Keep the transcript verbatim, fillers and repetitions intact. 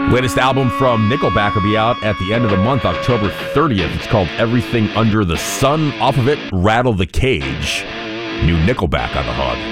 Latest album from Nickelback will be out at the end of the month, October thirtieth. It's called Everything Under the Sun. Off of it, Rattle the Cage. New Nickelback on the Hog.